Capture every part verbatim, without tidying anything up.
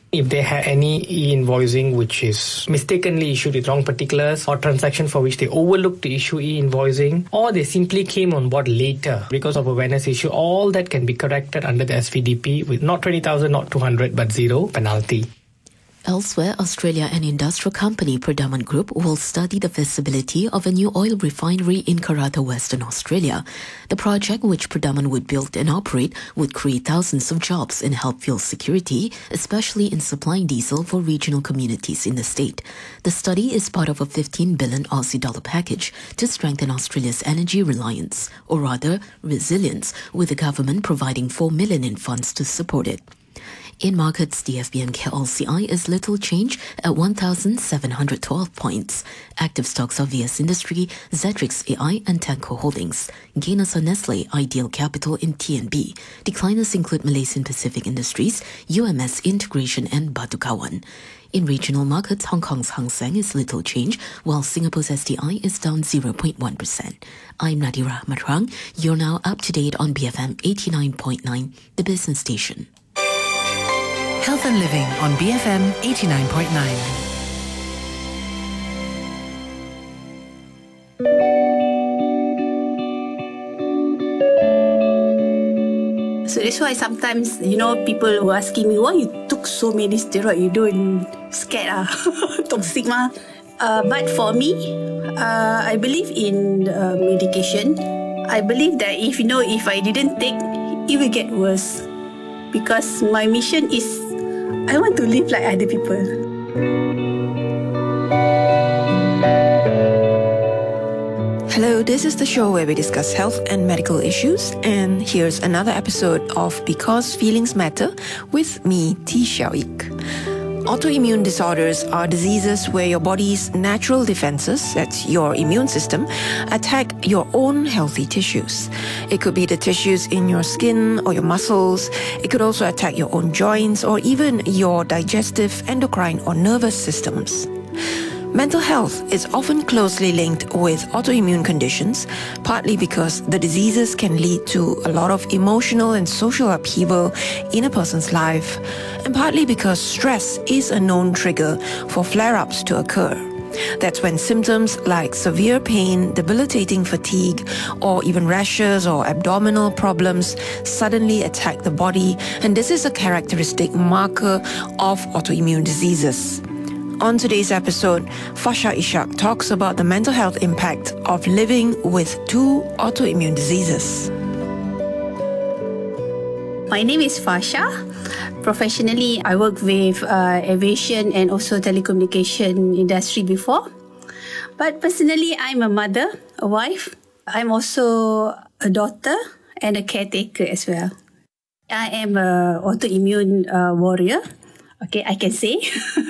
If they have any e-invoicing which is mistakenly issued with wrong particulars, or transaction for which they overlooked to issue e-invoicing, or they simply came on board later because of awareness issue, all that can be corrected under the S V D P with not twenty thousand, not two hundred, but zero penalty. Elsewhere, Australia and industrial company Perdaman Group will study the feasibility of a new oil refinery in Karratha, Western Australia. The project, which Perdaman would build and operate, would create thousands of jobs and help fuel security, especially in supplying diesel for regional communities in the state. The study is part of a fifteen billion Aussie dollar package to strengthen Australia's energy reliance, or rather resilience, with the government providing four million dollars in funds to support it. In markets, the F B M K L C I is little change at one thousand seven hundred twelve points. Active stocks are V S Industry, Zedrix A I and Tenco Holdings. Gainers are Nestle, Ideal Capital and T N B. Decliners include Malaysian Pacific Industries, U M S Integration and Batu Kawan. In regional markets, Hong Kong's Hang Seng is little change, while Singapore's S T I is down zero point one percent. I'm Nadira Matrang. You're now up to date on B F M eighty-nine point nine, the business station. Health and Living on B F M eighty-nine point nine. So that's why sometimes, you know, people were asking me, why you took so many steroids? You don't scared ah? Toxic mah? Uh, but for me, uh, I believe in uh, medication. I believe that if, you know, if I didn't take, it will get worse. Because my mission is, I want to live like other people. Hello, this is the show where we discuss health and medical issues, and here's another episode of Because Feelings Matter with me, T. Xiaoyik. Autoimmune disorders are diseases where your body's natural defenses, that's your immune system, attack your own healthy tissues. It could be the tissues in your skin or your muscles. It could also attack your own joints or even your digestive, endocrine or nervous systems. Mental health is often closely linked with autoimmune conditions, partly because the diseases can lead to a lot of emotional and social upheaval in a person's life, and partly because stress is a known trigger for flare-ups to occur. That's when symptoms like severe pain, debilitating fatigue, or even rashes or abdominal problems suddenly attack the body, and this is a characteristic marker of autoimmune diseases. On today's episode, Fasha Ishak talks about the mental health impact of living with two autoimmune diseases. My name is Fasha. Professionally, I work with uh, aviation and also telecommunication industry before. But personally, I'm a mother, a wife. I'm also a daughter and a caretaker as well. I am an autoimmune uh, warrior. Okay, I can say.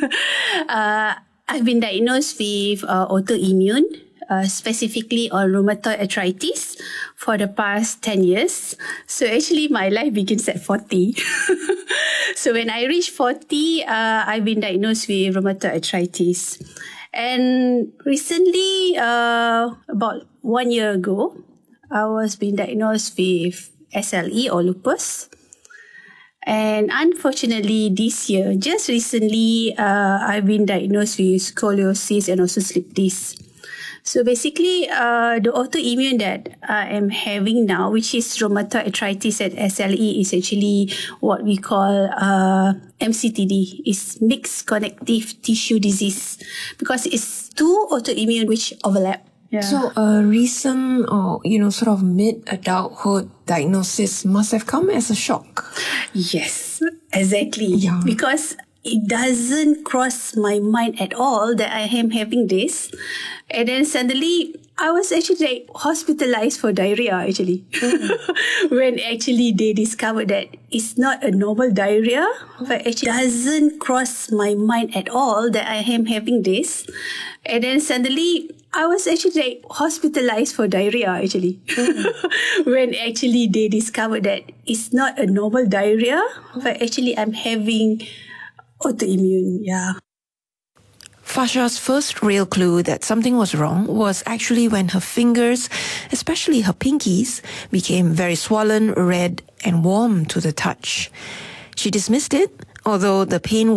uh, I've been diagnosed with uh, autoimmune, uh, specifically on rheumatoid arthritis for the past ten years. So actually, my life begins at forty. So when I reached forty, uh, I've been diagnosed with rheumatoid arthritis. And recently, uh, about one year ago, I was being diagnosed with S L E or lupus. And unfortunately, this year, just recently, uh, I've been diagnosed with scoliosis and also slip disc. So basically, uh, the autoimmune that I am having now, which is rheumatoid arthritis and S L E, is actually what we call uh, M C T D. It's mixed connective tissue disease, because it's two autoimmune which overlap. Yeah. So a recent or, you know, sort of mid-adulthood diagnosis must have come as a shock. Yes, exactly. Yeah. Because it doesn't cross my mind at all that I am having this. And then suddenly, I was actually like hospitalized for diarrhea actually. Mm. When actually they discovered that it's not a normal diarrhea, but actually doesn't cross my mind at all that I am having this. And then suddenly, I was actually like hospitalized for diarrhea actually. Mm. When actually they discovered that it's not a normal diarrhea, but actually I'm having autoimmune, yeah. Fasha's first real clue that something was wrong was actually when her fingers, especially her pinkies, became very swollen, red, and warm to the touch. She dismissed it, although the pain